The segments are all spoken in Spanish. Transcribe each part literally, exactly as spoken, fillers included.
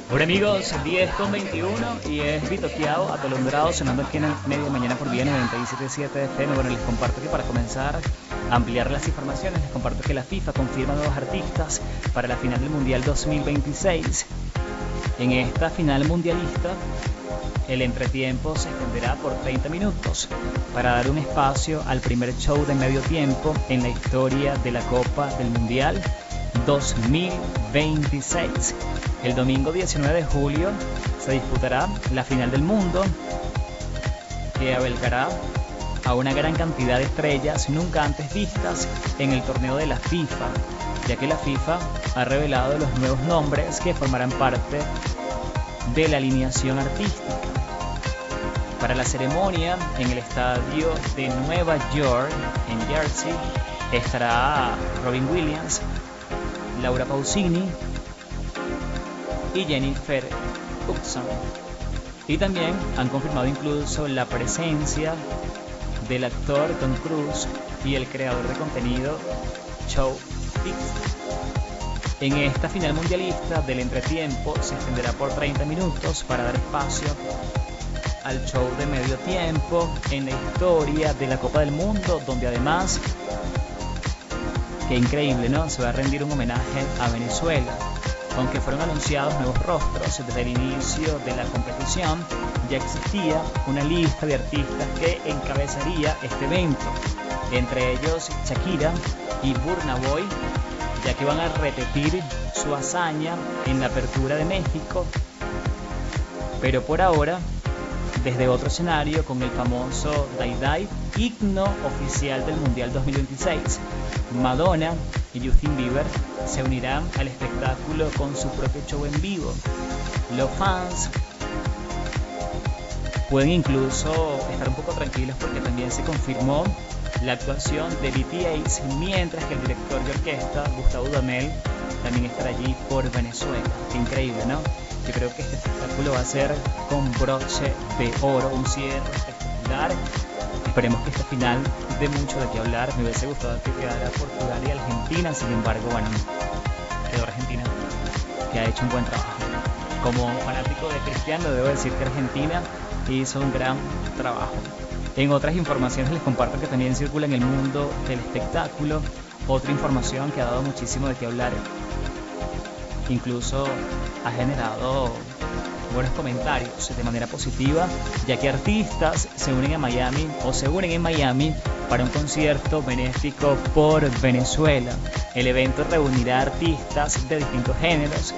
Hola amigos, diez con veintiuno y es Vitoqueado atolondrado sonando aquí en el media mañana por Vía noventa y siete punto siete F M. Bueno, les comparto que para comenzar a ampliar las informaciones, les comparto que la FIFA confirma nuevos artistas para la final del Mundial dos mil veintiséis. En esta final mundialista, el entretiempo se extenderá por treinta minutos para dar un espacio al primer show de medio tiempo en la historia de la Copa del Mundial dos mil veintiséis. El domingo diecinueve de julio se disputará la final del mundo, que abarcará a una gran cantidad de estrellas nunca antes vistas en el torneo de la FIFA, ya que la FIFA ha revelado los nuevos nombres que formarán parte de la alineación artística. Para la ceremonia en el estadio de Nueva York, en Jersey, estará Robin Williams, Laura Pausini y Jennifer Hudson. Y también han confirmado incluso la presencia del actor Tom Cruise y el creador de contenido Chow Dixon. En esta final mundialista del entretiempo se extenderá por treinta minutos para dar espacio al show de medio tiempo en la historia de la Copa del Mundo, donde además, qué increíble, ¿no?, se va a rendir un homenaje a Venezuela. Aunque fueron anunciados nuevos rostros desde el inicio de la competición, ya existía una lista de artistas que encabezaría este evento, entre ellos Shakira y Burna Boy, ya que van a repetir su hazaña en la apertura de México, pero por ahora desde otro escenario con el famoso Dai Dai, himno oficial del Mundial dos mil veintiséis. Madonna y Justin Bieber se unirán al espectáculo con su propio show en vivo. Los fans pueden incluso estar un poco tranquilos porque también se confirmó la actuación de B T S, mientras que el director de orquesta, Gustavo Dudamel, también estará allí por Venezuela. Qué increíble, ¿no? Yo creo que este espectáculo va a ser con broche de oro, un cierre espectacular. Esperemos que esta final dé mucho de qué hablar. Me hubiese gustado que quedara Portugal y Argentina, sin embargo, bueno, quedó Argentina, que ha hecho un buen trabajo. Como fanático de Cristiano, debo decir que Argentina hizo un gran trabajo. En otras informaciones les comparto que también circula en el mundo del espectáculo otra información que ha dado muchísimo de qué hablar. Incluso ha generado buenos comentarios de manera positiva, ya que artistas se unen a Miami o se unen en Miami para un concierto benéfico por Venezuela. El evento reunirá artistas de distintos géneros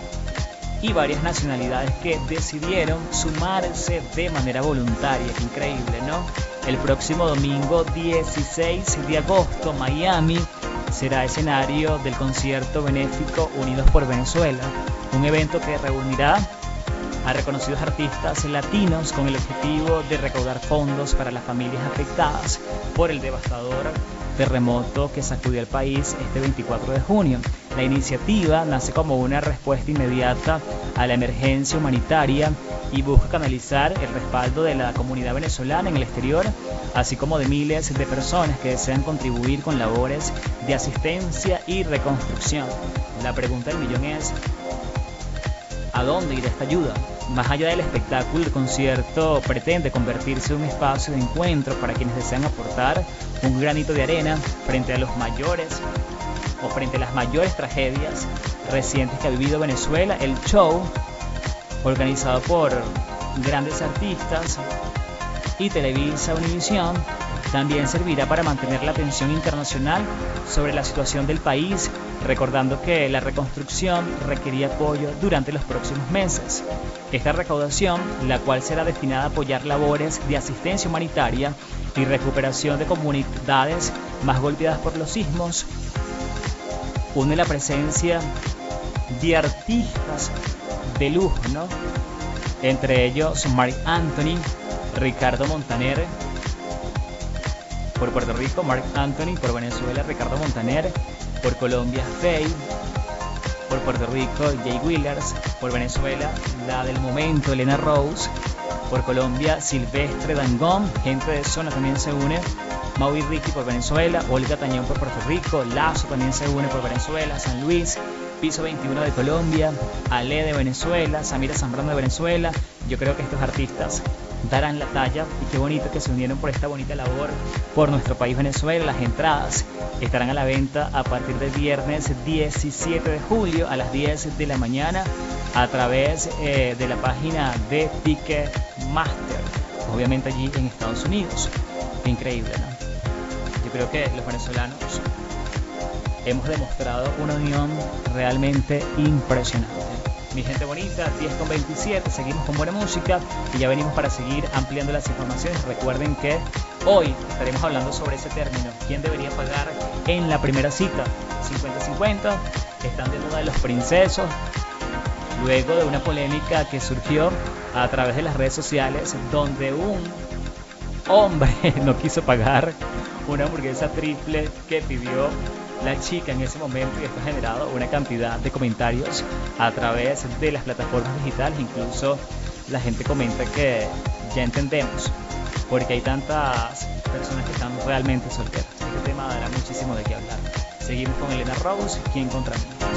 y varias nacionalidades que decidieron sumarse de manera voluntaria. Qué increíble, ¿no? El próximo domingo dieciséis de agosto, Miami será escenario del concierto benéfico Unidos por Venezuela, un evento que reunirá a reconocidos artistas latinos con el objetivo de recaudar fondos para las familias afectadas por el devastador terremoto que sacudió el país este veinticuatro de junio. La iniciativa nace como una respuesta inmediata a la emergencia humanitaria y busca canalizar el respaldo de la comunidad venezolana en el exterior, así como de miles de personas que desean contribuir con labores de asistencia y reconstrucción. La pregunta del millón es: ¿a dónde irá esta ayuda? Más allá del espectáculo, el concierto pretende convertirse en un espacio de encuentro para quienes desean aportar un granito de arena frente a los mayores o frente a las mayores tragedias recientes que ha vivido Venezuela. El show, organizado por grandes artistas y Televisa Univisión, también servirá para mantener la atención internacional sobre la situación del país, recordando que la reconstrucción requería apoyo durante los próximos meses. Esta recaudación, la cual será destinada a apoyar labores de asistencia humanitaria y recuperación de comunidades más golpeadas por los sismos, une la presencia de artistas de lujo, ¿no? Entre ellos Marc Anthony, Ricardo Montaner por Puerto Rico, Marc Anthony por Venezuela, Ricardo Montaner por Colombia, Faye por Puerto Rico, Jay Willers por Venezuela, la del momento Elena Rose por Colombia, Silvestre Dangond, gente de zona también se une, Mau y Ricky por Venezuela, Olga Tañón por Puerto Rico, Lazo también se une por Venezuela, San Luis, Piso veintiuno de Colombia, Ale de Venezuela, Samira Zambrano de Venezuela. Yo creo que estos artistas darán la talla y qué bonito que se unieron por esta bonita labor por nuestro país Venezuela. Las entradas estarán a la venta a partir del viernes diecisiete de julio a las diez de la mañana a través eh, de la página de Ticketmaster, obviamente allí en Estados Unidos. Qué increíble, ¿no? Yo creo que los venezolanos hemos demostrado una unión realmente impresionante. Mi gente bonita, diez con veintisiete, seguimos con buena música y ya venimos para seguir ampliando las informaciones. Recuerden que hoy estaremos hablando sobre ese término, quién debería pagar en la primera cita. cincuenta cincuenta, están de moda los princesos, luego de una polémica que surgió a través de las redes sociales donde un hombre no quiso pagar una hamburguesa triple que pidió la chica en ese momento, y esto ha generado una cantidad de comentarios a través de las plataformas digitales. Incluso la gente comenta que ya entendemos porque hay tantas personas que están realmente solteras. Este tema dará muchísimo de qué hablar. Seguimos con Elena Rose, ¿quién contra mí?